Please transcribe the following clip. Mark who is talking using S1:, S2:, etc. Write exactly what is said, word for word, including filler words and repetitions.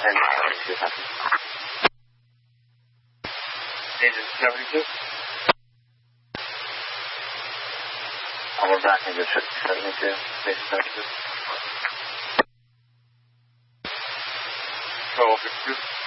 S1: And seventy-two happy. Agent seventy-two. I'll go back into seventy-two. Station seventy-two. Control fifty-two.